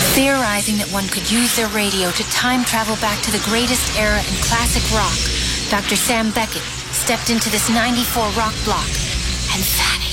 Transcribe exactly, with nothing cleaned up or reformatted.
Theorizing that one could use their radio to time travel back to the greatest era in classic rock, Doctor Sam Beckett stepped into this ninety-four rock block and vanished.